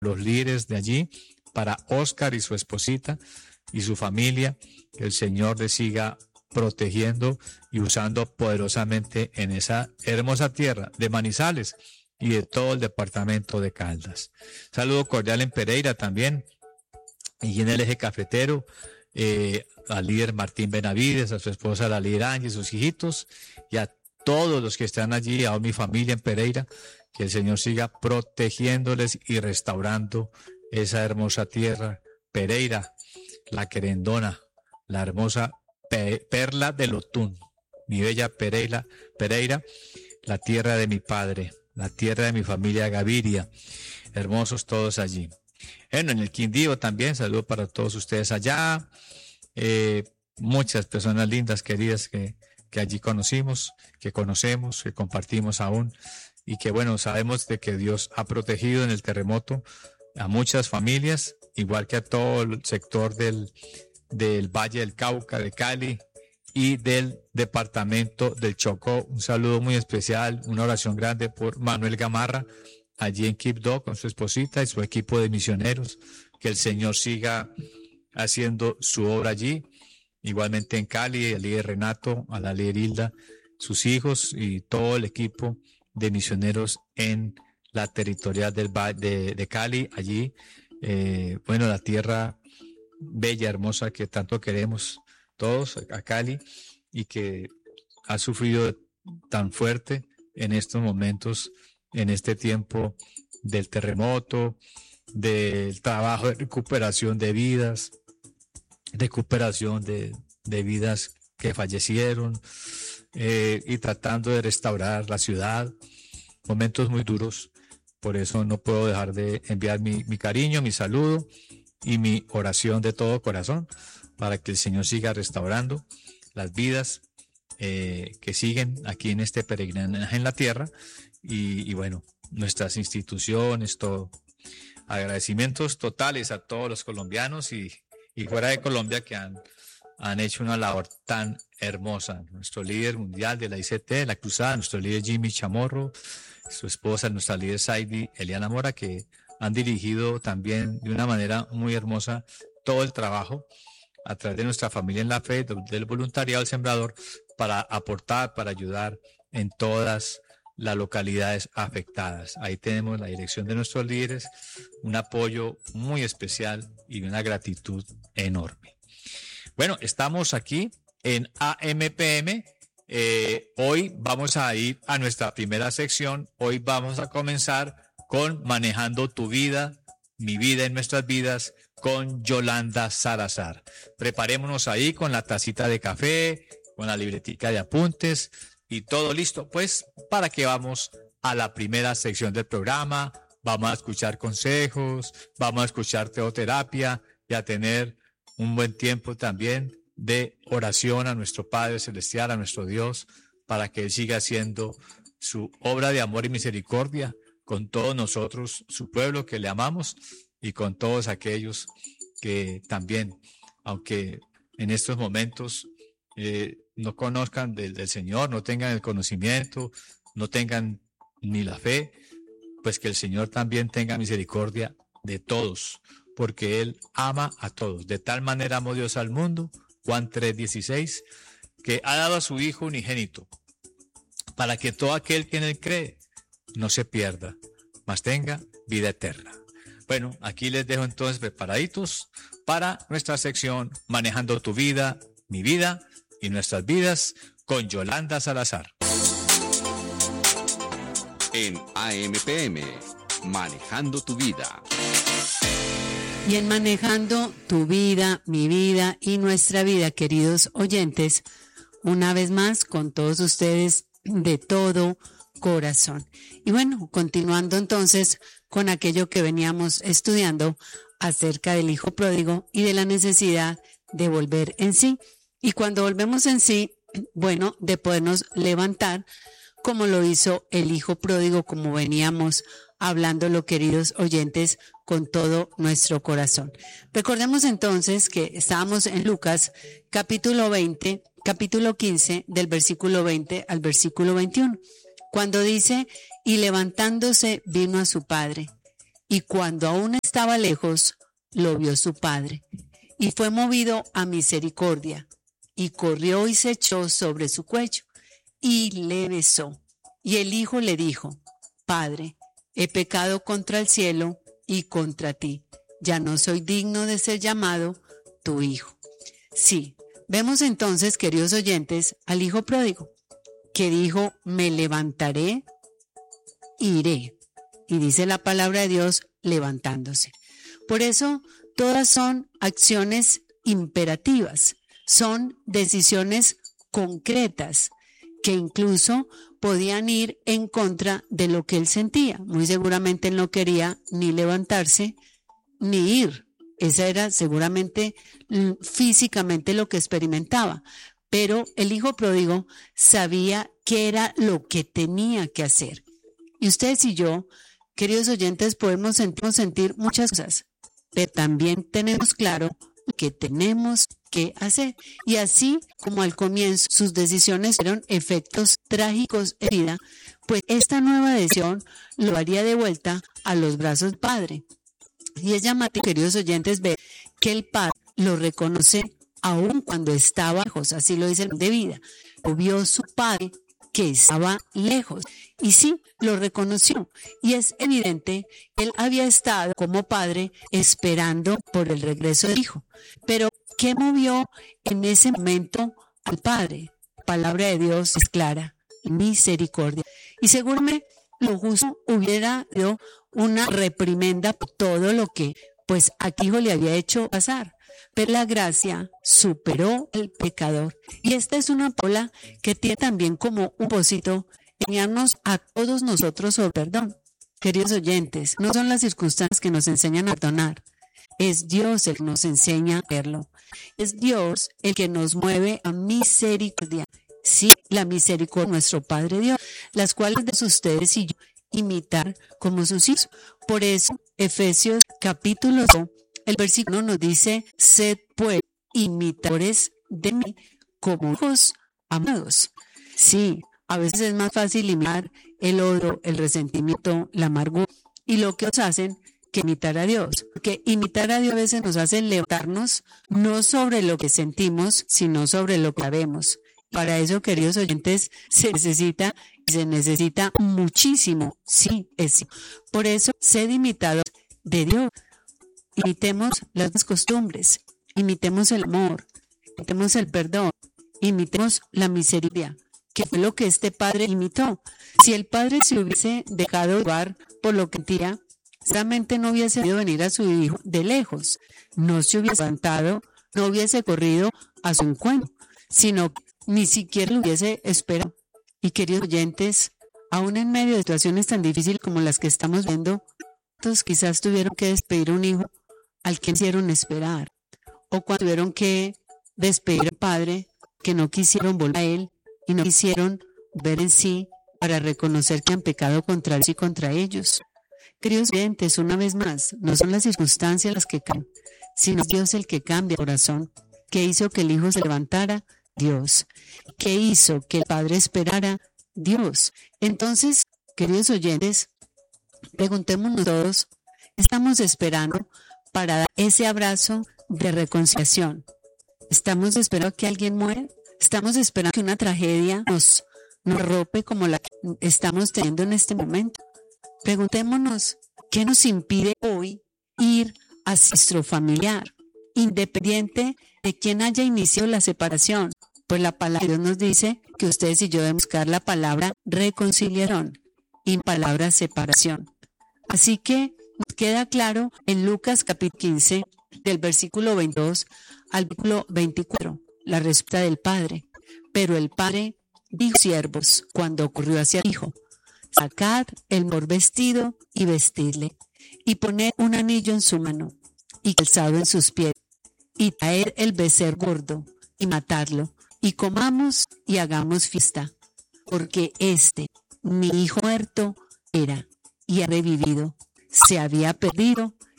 los líderes de allí, para Oscar y su esposita y su familia, que el Señor les siga protegiendo y usando poderosamente en esa hermosa tierra de Manizales y de todo el departamento de Caldas. Saludo cordial en Pereira también, y en el eje cafetero, al líder Martín Benavides, a su esposa la líder Angie, sus hijitos, y a todos los que están allí, a mi familia en Pereira, que el Señor siga protegiéndoles y restaurando esa hermosa tierra, Pereira, la querendona, la hermosa perla del Otún, mi bella Pereira, la tierra de mi padre, la tierra de mi familia Gaviria, hermosos todos allí. Bueno, en el Quindío también, saludo para todos ustedes allá, muchas personas lindas, queridas, que allí conocimos, que conocemos, que compartimos aún, y que bueno, sabemos de que Dios ha protegido en el terremoto a muchas familias, igual que a todo el sector del Valle del Cauca, de Cali y del departamento del Chocó. Un saludo muy especial, una oración grande por Manuel Gamarra, allí en Quibdó, con su esposita y su equipo de misioneros, que el Señor siga haciendo su obra allí. Igualmente en Cali, el líder Renato, a la líder Hilda, sus hijos y todo el equipo de misioneros en la territorial de Cali, allí, bueno, la tierra bella, hermosa, que tanto queremos todos a Cali, y que ha sufrido tan fuerte en estos momentos, en este tiempo del terremoto, del trabajo de recuperación de vidas, recuperación de vidas que fallecieron, y tratando de restaurar la ciudad. Momentos muy duros. Por eso no puedo dejar de enviar mi cariño, mi saludo y mi oración de todo corazón para que el Señor siga restaurando las vidas que siguen aquí en este peregrinaje en la tierra, y bueno, nuestras instituciones, todo. Agradecimientos totales a todos los colombianos y fuera de Colombia que han hecho una labor tan hermosa. Nuestro líder mundial de la ICT, la Cruzada, nuestro líder Jimmy Chamorro, su esposa, nuestra líder Saidi Eliana Mora, que han dirigido también de una manera muy hermosa todo el trabajo a través de nuestra familia en la fe, del voluntariado del Sembrador, para aportar, para ayudar en todas las localidades afectadas. Ahí tenemos la dirección de nuestros líderes, un apoyo muy especial y una gratitud enorme. Bueno, estamos aquí en AMPM. Hoy vamos a ir a nuestra primera sección. Hoy vamos a comenzar con Manejando tu vida, mi vida en nuestras vidas, con Yolanda Salazar. Preparémonos ahí con la tacita de café, con la libretica de apuntes y todo listo, pues, para que vamos a la primera sección del programa. Vamos a escuchar consejos, vamos a escuchar teoterapia y a tener un buen tiempo también de oración a nuestro Padre Celestial, a nuestro Dios, para que Él siga haciendo su obra de amor y misericordia con todos nosotros, su pueblo que le amamos, y con todos aquellos que también, aunque en estos momentos no conozcan del Señor, no tengan el conocimiento, no tengan ni la fe, pues que el Señor también tenga misericordia de todos, porque Él ama a todos. De tal manera amó Dios al mundo, Juan 3:16, que ha dado a su Hijo unigénito, para que todo aquel que en Él cree no se pierda, mas tenga vida eterna. Bueno, aquí les dejo entonces preparaditos para nuestra sección Manejando tu vida, mi vida y nuestras vidas, con Yolanda Salazar. En AMPM, Manejando tu vida. Y en Manejando tu vida, mi vida y nuestra vida, queridos oyentes, una vez más con todos ustedes de todo corazón. Y bueno, continuando entonces con aquello que veníamos estudiando acerca del hijo pródigo y de la necesidad de volver en sí. Y cuando volvemos en sí, bueno, de podernos levantar, como lo hizo el hijo pródigo, como veníamos hablándolo, queridos oyentes, con todo nuestro corazón. Recordemos entonces que estábamos en Lucas capítulo 15, del versículo 20 al versículo 21, cuando dice: y levantándose vino a su padre, y cuando aún estaba lejos, lo vio su padre, y fue movido a misericordia, y corrió y se echó sobre su cuello, y le besó. Y el hijo le dijo: Padre, he pecado contra el cielo y contra ti, ya no soy digno de ser llamado tu hijo. Sí, vemos entonces, queridos oyentes, al hijo pródigo, que dijo: me levantaré, iré. Y dice la palabra de Dios, levantándose. Por eso, todas son acciones imperativas, son decisiones concretas, que incluso podían ir en contra de lo que él sentía. Muy seguramente él no quería ni levantarse ni ir. Esa era seguramente físicamente lo que experimentaba. Pero el hijo pródigo sabía qué era lo que tenía que hacer. Y ustedes y yo, queridos oyentes, podemos sentir muchas cosas, pero también tenemos claro que tenemos que hacer. Y así como al comienzo sus decisiones fueron efectos trágicos en vida, pues esta nueva decisión lo haría de vuelta a los brazos del Padre. Y es llamativo, queridos oyentes, ver que el Padre lo reconoce aún cuando estaba lejos, así lo dice el de vida. Lo vio su Padre que estaba lejos. Y sí, lo reconoció. Y es evidente que él había estado como padre esperando por el regreso del hijo. Pero, ¿qué movió en ese momento al padre? La palabra de Dios es clara: misericordia. Y seguramente lo justo hubiera dado una reprimenda por todo lo que pues a hijo le había hecho pasar. Pero la gracia superó al pecador. Y esta es una parábola que tiene también como un propósito enseñarnos a todos nosotros sobre perdón. Queridos oyentes, no son las circunstancias que nos enseñan a perdonar. Es Dios el que nos enseña a hacerlo. Es Dios el que nos mueve a misericordia. Sí, la misericordia de nuestro Padre Dios, las cuales de ustedes y yo imitar como sus hijos. Por eso, Efesios capítulo 2, el versículo nos dice: sed pues imitadores de mí como hijos amados. Sí, a veces es más fácil imitar el odio, el resentimiento, la amargura y lo que nos hacen que imitar a Dios. Porque imitar a Dios a veces nos hace levantarnos no sobre lo que sentimos, sino sobre lo que sabemos. Para eso, queridos oyentes, se necesita muchísimo. Sí, es. Por eso, sed imitadores de Dios. Imitemos las costumbres, imitemos el amor, imitemos el perdón, imitemos la misericordia, que fue lo que este padre imitó. Si el padre se hubiese dejado llevar por lo que sentía, seguramente no hubiese podido venir a su hijo de lejos, no se hubiese levantado, no hubiese corrido a su encuentro, sino que ni siquiera lo hubiese esperado. Y queridos oyentes, aún en medio de situaciones tan difíciles como las que estamos viendo, otros quizás tuvieron que despedir a un hijo al que hicieron esperar, o cuando tuvieron que despedir al padre que no quisieron volver a él y no quisieron ver en sí para reconocer que han pecado contra Dios y contra ellos. Queridos oyentes, una vez más, no son las circunstancias las que cambian, sino Dios el que cambia el corazón. ¿Qué hizo que el hijo se levantara? Dios. ¿Qué hizo que el padre esperara? Dios. Entonces, queridos oyentes, preguntémonos todos, ¿estamos esperando para dar ese abrazo de reconciliación? ¿Estamos esperando que alguien muera? ¿Estamos esperando que una tragedia nos arrope como la que estamos teniendo en este momento? Preguntémonos, ¿qué nos impide hoy ir a nuestro familiar, independiente de quién haya iniciado la separación? Pues la palabra de Dios nos dice que ustedes y yo debemos buscar la palabra reconciliación y palabra separación. Así que nos queda claro en Lucas capítulo 15, del versículo 22 al versículo 24, la respuesta del padre. Pero el padre dijo a sus siervos cuando ocurrió hacia el hijo: sacad el mejor vestido y vestidle, y poned un anillo en su mano y calzado en sus pies, y traed el becerro gordo y matadlo, y comamos y hagamos fiesta, porque mi hijo muerto era y ha revivido, se había perdido